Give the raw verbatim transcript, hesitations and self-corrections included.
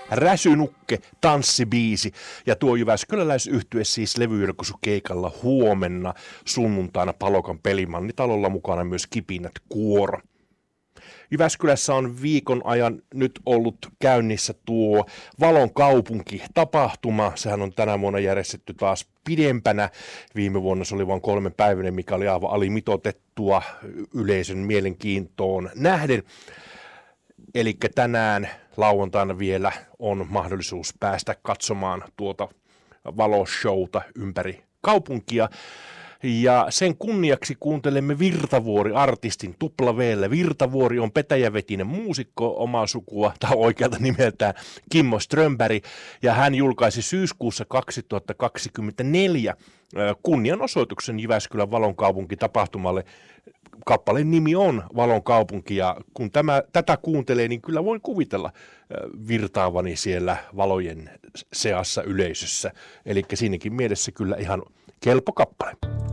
Räsynukke, tanssibiisi. Ja tuo jyväskyläläisyhtye siis levyyjulkaisukeikalla huomenna sunnuntaina Palokan Pelimannitalolla, mukana myös Kipinät Kuoro. Jyväskylässä on viikon ajan nyt ollut käynnissä tuo Valon kaupunki-tapahtuma. Sehän on tänä vuonna järjestetty taas pidempänä. Viime vuonna se oli vain kolmen päiväinen, mikä oli aivan alimitoitettua yleisön mielenkiintoon nähden. Eli tänään lauantaina vielä on mahdollisuus päästä katsomaan tuota Valo-showta ympäri kaupunkia. Ja sen kunniaksi kuuntelemme Virtavuori-artistin tupla V:llä. Virtavuori on petäjävetinen muusikko, omaa sukua tai oikealta nimeltään Kimmo Strömberg, ja hän julkaisi syyskuussa kaksituhattakaksikymmentäneljä kunnianosoituksen Jyväskylän Valon kaupunkitapahtumalle. Kappaleen nimi on Valon kaupunki, ja kun tämä, tätä kuuntelee, niin kyllä voin kuvitella virtaavani siellä valojen seassa yleisössä. Eli siinäkin mielessä kyllä ihan kelpo kappale.